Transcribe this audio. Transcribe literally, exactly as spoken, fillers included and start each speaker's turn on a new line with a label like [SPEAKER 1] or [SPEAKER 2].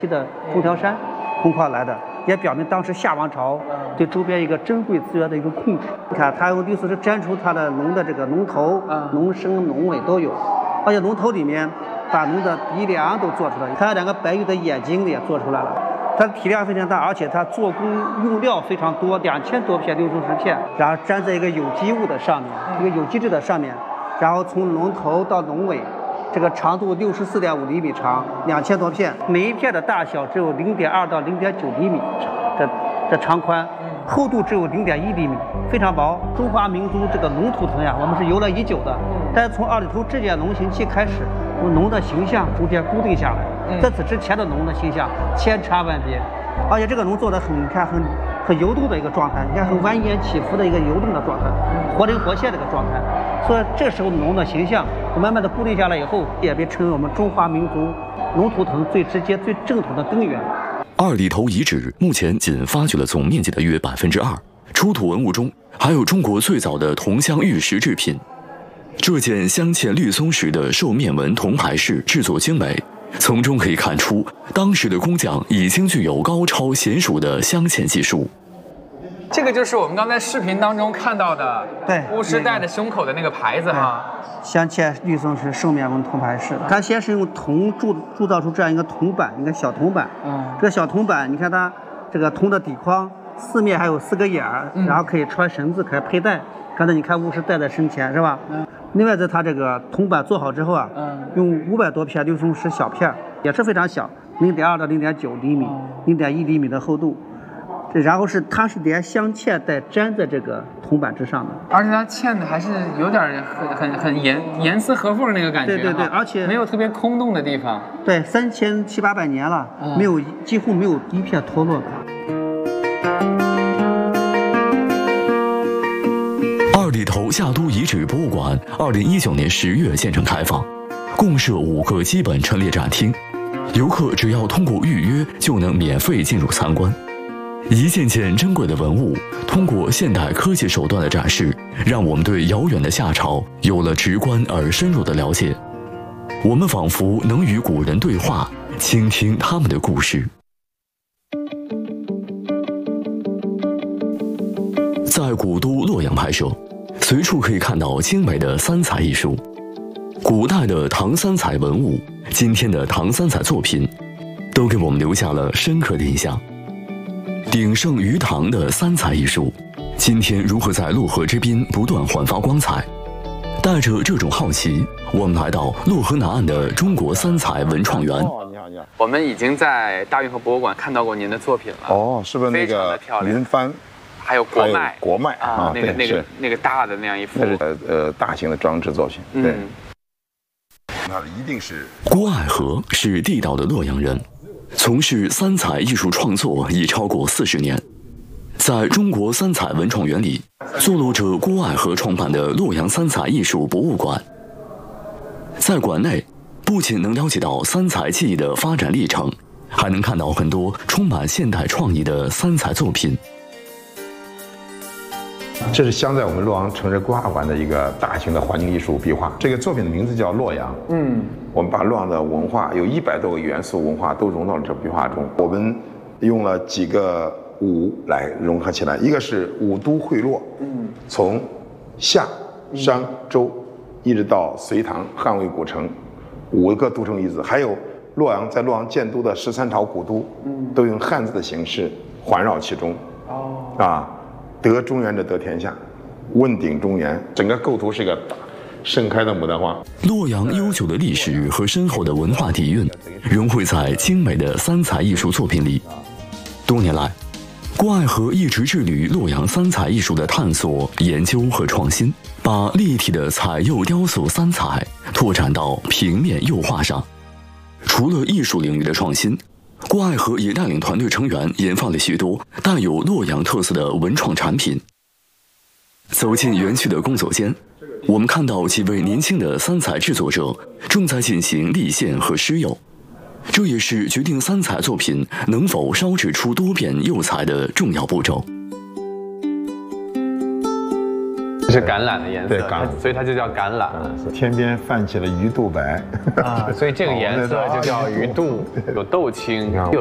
[SPEAKER 1] 的中条山空旷来的，也表明当时夏王朝对周边一个珍贵资源的一个控制。你看，它用绿松石粘出它的龙的这个龙头、龙身、龙尾都有，而且龙头里面把龙的鼻梁都做出来，还有两个白玉的眼睛也做出来了。它的体量非常大，而且它做工用料非常多，两千多片绿松石片，然后粘在一个有机物的上面，一个有机质的上面，然后从龙头到龙尾。这个长度六十四点五厘米长，两千多片，每一片的大小只有零点二到零点九厘米，这这长宽，厚度只有零点一厘米，非常薄。中华民族这个龙图腾呀，我们是由来已久的，但是从二里头这件龙形器开始，龙的形象逐渐固定下来。在此之前的龙的形象千差万别，而且这个龙做的很，你看很很游动的一个状态，你看很蜿蜒起伏的一个游动的状态，活灵活现的一个状态。所以这时候龙的形象慢慢的固定下来以后，也被称为我们中华民族龙图腾最直接、最正统的根源。
[SPEAKER 2] 二里头遗址目前仅发掘了总面积的约百分之二，出土文物中还有中国最早的铜镶玉石制品。这件镶嵌绿松石的兽面纹铜牌饰制作精美，从中可以看出当时的工匠已经具有高超娴熟的镶嵌技术。
[SPEAKER 3] 这个就是我们刚才视频当中看到的，
[SPEAKER 1] 对，
[SPEAKER 3] 巫师戴的胸口的那个牌子哈，
[SPEAKER 1] 镶嵌绿松石兽面纹铜牌饰。它先是用铜铸铸造出这样一个铜板，一个小铜板。嗯，这个小铜板，你看它这个铜的底框四面还有四个眼儿，嗯、然后可以穿绳子，可以佩戴。刚才你看巫师戴在身前是吧？嗯。另外，在它这个铜板做好之后啊，嗯，用五百多片绿松石小片，也是非常小，零点二到零点九厘米，零点一厘米的厚度。然后是它是连镶嵌带粘在这个铜板之上的，
[SPEAKER 3] 而且它嵌的还是有点很很很严严丝合缝那个感觉，
[SPEAKER 1] 对对对，而且
[SPEAKER 3] 没有特别空洞的地方。
[SPEAKER 1] 对，三千七八百年了，嗯、没有几乎没有一片脱落的。
[SPEAKER 2] 二里头夏都遗址博物馆二零一九年十月建成开放，共设五个基本陈列展厅，游客只要通过预约就能免费进入参观。一件件珍贵的文物，通过现代科技手段的展示，让我们对遥远的夏朝有了直观而深入的了解。我们仿佛能与古人对话，倾听他们的故事。在古都洛阳拍摄，随处可以看到精美的三彩艺术。古代的唐三彩文物，今天的唐三彩作品，都给我们留下了深刻的印象。鼎盛于唐的三彩艺术，今天如何在洛河之滨不断焕发光彩？带着这种好奇，我们来到洛河南岸的中国三彩文创园。
[SPEAKER 3] 哦，你好，你好。我们已经在大运河博物馆看到过您的作品了。
[SPEAKER 4] 哦，是不是那个云帆？
[SPEAKER 3] 还有国脉，
[SPEAKER 4] 国脉
[SPEAKER 3] 啊，那个那个那个大的那样一幅，
[SPEAKER 4] 那是呃呃大型的装置作品。对，那一定是。
[SPEAKER 2] 郭爱和是地道的洛阳人。从事三彩艺术创作已超过四十年，在中国三彩文创园里，坐落着郭爱和创办的洛阳三彩艺术博物馆。在馆内，不仅能了解到三彩技艺的发展历程，还能看到很多充满现代创意的三彩作品。
[SPEAKER 4] 这是镶在我们洛阳城市规划馆的一个大型的环境艺术壁画，这个作品的名字叫洛阳。嗯，我们把洛阳的文化有一百多个元素文化都融到了这壁画中。我们用了几个五来融合起来，一个是五都会洛，嗯，从夏、商、周一直到隋唐汉魏古城，五个都城遗址，还有洛阳在洛阳建都的十三朝古都，嗯，都用汉字的形式环绕其中。哦，啊。得中原者得天下，问鼎中原，整个构图是一个大盛开的牡丹花。
[SPEAKER 2] 洛阳悠久的历史和深厚的文化底蕴，融汇在精美的三彩艺术作品里。多年来，郭爱和一直致力于洛阳三彩艺术的探索、研究和创新，把立体的彩釉雕塑三彩拓展到平面釉画上。除了艺术领域的创新，郭爱和也带领团队成员研发了许多带有洛阳特色的文创产品。走进园区的工作间，我们看到几位年轻的三彩制作者正在进行立线和施釉，这也是决定三彩作品能否烧制出多变釉彩的重要步骤。
[SPEAKER 5] 这是橄榄的颜色，
[SPEAKER 4] 对橄榄，
[SPEAKER 5] 所以它就叫橄榄。
[SPEAKER 4] 是天边泛起了鱼肚白
[SPEAKER 5] 啊，所以这个颜色就叫鱼肚，有豆青。